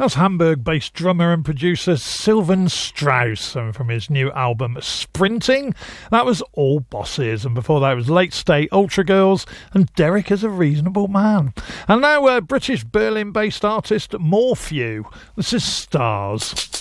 That's Hamburg-based drummer and producer Sylvan Strauss, and from his new album Sprinting, that was All Bosses, and before that was Late State Ultra Girls and Derek is a Reasonable Man. And now British Berlin-based artist Morphew. This is Stars.